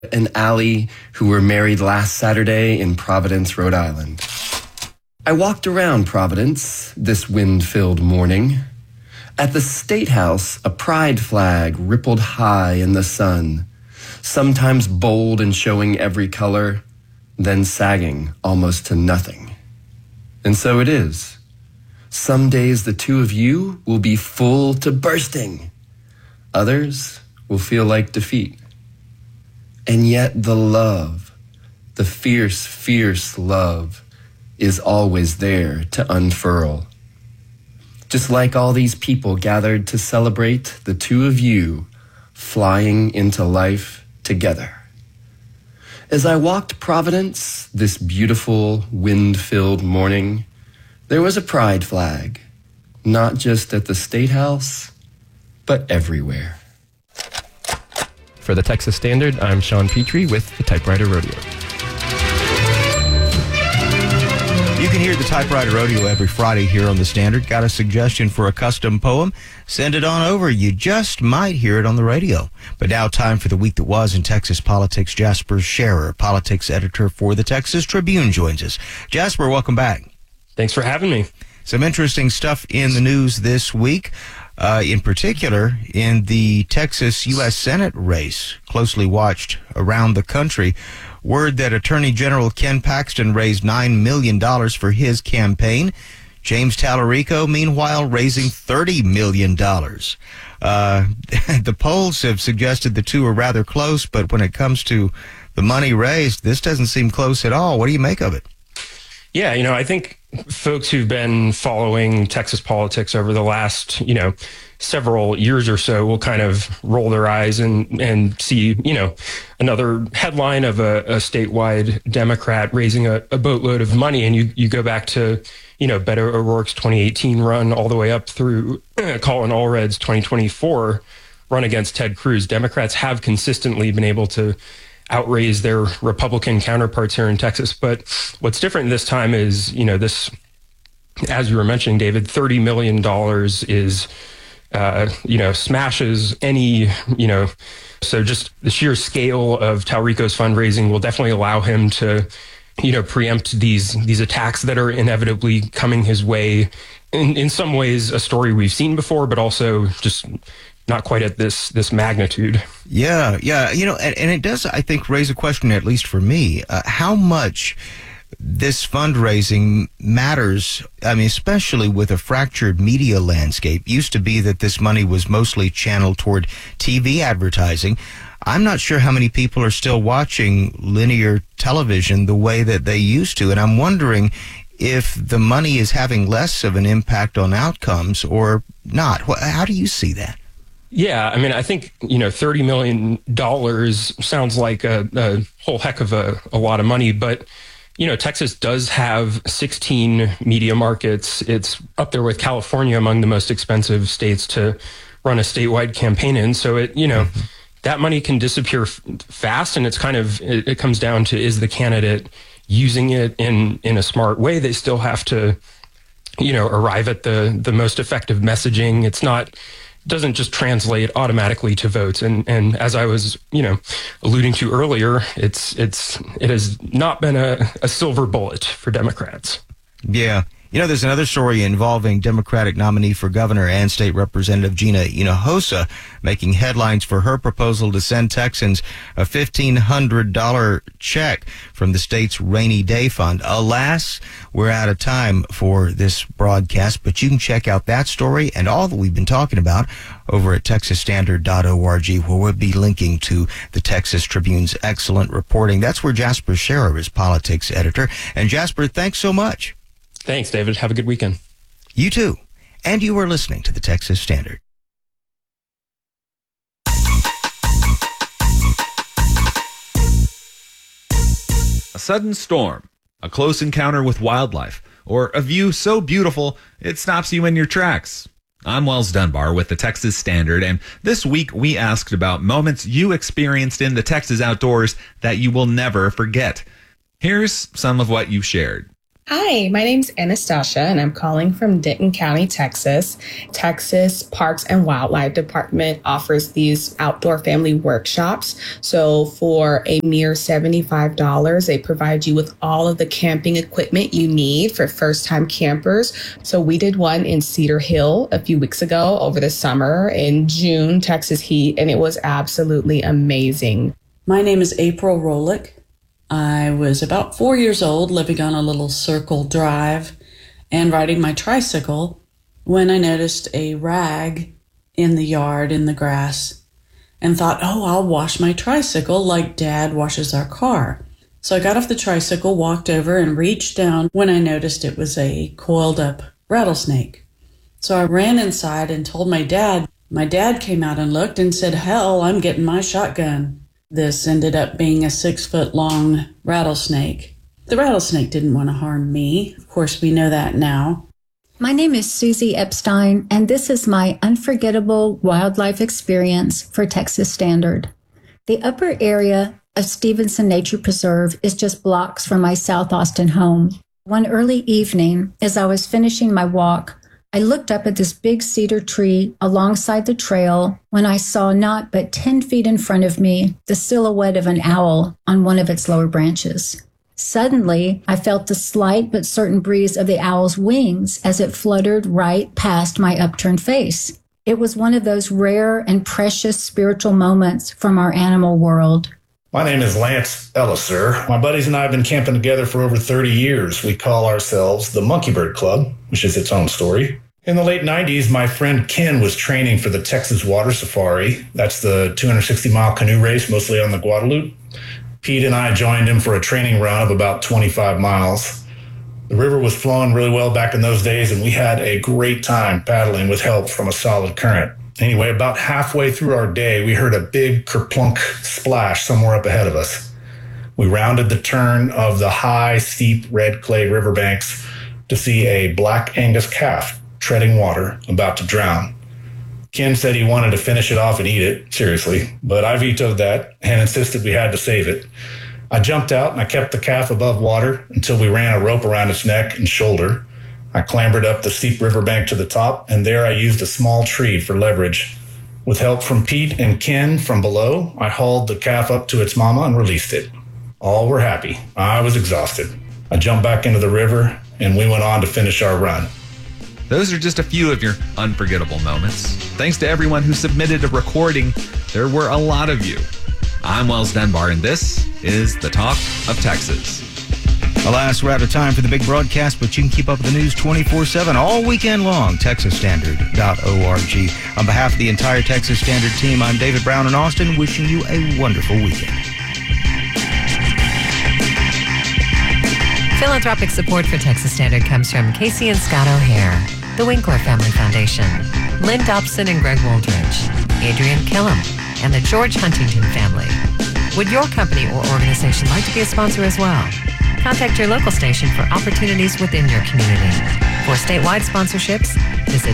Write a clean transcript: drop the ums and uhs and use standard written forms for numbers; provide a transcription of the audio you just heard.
and Allie, who were married last Saturday in Providence, Rhode Island. I walked around Providence this wind-filled morning. At the State House, a pride flag rippled high in the sun, sometimes bold and showing every color, then sagging almost to nothing. And so it is. Some days the two of you will be full to bursting. Others will feel like defeat. And yet the love, the fierce, fierce love, is always there to unfurl. Just like all these people gathered to celebrate the two of you flying into life together. As I walked Providence this beautiful wind-filled morning, there was a pride flag, not just at the State House, but everywhere. For the Texas Standard, I'm Sean Petrie with the Typewriter Rodeo. You can hear the Typewriter Rodeo every Friday here on the Standard. Got a suggestion for a custom poem? Send it on over. You just might hear it on the radio. But now time for the week that was in Texas politics. Jasper Scherer, politics editor for the Texas Tribune, joins us. Jasper, welcome back. Thanks for having me. Some interesting stuff in the news this week. In particular, in the Texas U.S. Senate race, closely watched around the country. Word that Attorney General Ken Paxton raised $9 million for his campaign. James Tallarico, meanwhile, raising $30 million. The polls have suggested the two are rather close, but when it comes to the money raised, this doesn't seem close at all. What do you make of it? Yeah, I think folks who've been following Texas politics over the last, several years or so will kind of roll their eyes and see, another headline of a statewide Democrat raising a boatload of money. And you go back to, Beto O'Rourke's 2018 run all the way up through Colin Allred's 2024 run against Ted Cruz. Democrats have consistently been able to outraise their Republican counterparts here in Texas. But what's different this time is, this, as you were mentioning, David, $30 million is, smashes any, so just the sheer scale of Tallarico's fundraising will definitely allow him to, preempt these attacks that are inevitably coming his way. In some ways, a story we've seen before, but also just not quite at this magnitude. Yeah. And it does, I think, raise a question, at least for me, how much this fundraising matters, especially with a fractured media landscape. Used to be that this money was mostly channeled toward TV advertising. I'm not sure how many people are still watching linear television the way that they used to, and I'm wondering if the money is having less of an impact on outcomes or not. How do you see that? Yeah, I think, $30 million sounds like a whole heck of a lot of money, but, Texas does have 16 media markets. It's up there with California among the most expensive states to run a statewide campaign in. So it, that money can disappear fast, and it comes down to, is the candidate using it in a smart way? They still have to, arrive at the most effective messaging. Doesn't just translate automatically to votes. And as I was, alluding to earlier, it has not been a silver bullet for Democrats. Yeah. There's another story involving Democratic nominee for governor and state representative Gina Hinojosa making headlines for her proposal to send Texans a $1,500 check from the state's rainy day fund. Alas, we're out of time for this broadcast, but you can check out that story and all that we've been talking about over at texasstandard.org, where we'll be linking to the Texas Tribune's excellent reporting. That's where Jasper Scherer is politics editor. And Jasper, thanks so much. Thanks, David. Have a good weekend. You too. And you are listening to the Texas Standard. A sudden storm, a close encounter with wildlife, or a view so beautiful it stops you in your tracks. I'm Wells Dunbar with the Texas Standard, and this week we asked about moments you experienced in the Texas outdoors that you will never forget. Here's some of what you shared. Hi, my name's Anastasia, and I'm calling from Denton County, Texas. Texas Parks and Wildlife Department offers these outdoor family workshops. So for a mere $75, they provide you with all of the camping equipment you need for first-time campers. So we did one in Cedar Hill a few weeks ago over the summer in June, Texas heat, and it was absolutely amazing. My name is April Rolick. I was about 4 years old, living on a little circle drive and riding my tricycle when I noticed a rag in the yard in the grass and thought, oh, I'll wash my tricycle like Dad washes our car. So I got off the tricycle, walked over and reached down when I noticed it was a coiled up rattlesnake. So I ran inside and told my dad. My dad came out and looked and said, hell, I'm getting my shotgun. This ended up being a 6-foot-long rattlesnake. The rattlesnake didn't want to harm me. Of course, we know that now. My name is Susie Epstein, and this is my unforgettable wildlife experience for Texas Standard. The upper area of Stevenson Nature Preserve is just blocks from my South Austin home. One early evening, as I was finishing my walk, I looked up at this big cedar tree alongside the trail when I saw not but 10 feet in front of me the silhouette of an owl on one of its lower branches. Suddenly, I felt the slight but certain breeze of the owl's wings as it fluttered right past my upturned face. It was one of those rare and precious spiritual moments from our animal world. My name is Lance Elliser. My buddies and I have been camping together for over 30 years. We call ourselves the Monkey Bird Club, which is its own story. In the late 90s, my friend Ken was training for the Texas Water Safari. That's the 260-mile canoe race, mostly on the Guadalupe. Pete and I joined him for a training run of about 25 miles. The river was flowing really well back in those days, and we had a great time paddling with help from a solid current. Anyway, about halfway through our day, we heard a big kerplunk splash somewhere up ahead of us. We rounded the turn of the high, steep red clay riverbanks to see a black Angus calf treading water, about to drown. Ken said he wanted to finish it off and eat it, seriously, but I vetoed that and insisted we had to save it. I jumped out and I kept the calf above water until we ran a rope around its neck and shoulder. I clambered up the steep riverbank to the top, and there I used a small tree for leverage. With help from Pete and Ken from below, I hauled the calf up to its mama and released it. All were happy. I was exhausted. I jumped back into the river, and we went on to finish our run. Those are just a few of your unforgettable moments. Thanks to everyone who submitted a recording. There were a lot of you. I'm Wells Dunbar, and this is The Talk of Texas. Alas, we're out of time for the big broadcast, but you can keep up with the news 24/7 all weekend long. TexasStandard.org. On behalf of the entire Texas Standard team, I'm David Brown in Austin, wishing you a wonderful weekend. Philanthropic support for Texas Standard comes from Casey and Scott O'Hare, the Winkler Family Foundation, Lynn Dobson and Greg Woldridge, Adrian Killam, and the George Huntington family. Would your company or organization like to be a sponsor as well? Contact your local station for opportunities within your community. For statewide sponsorships, visit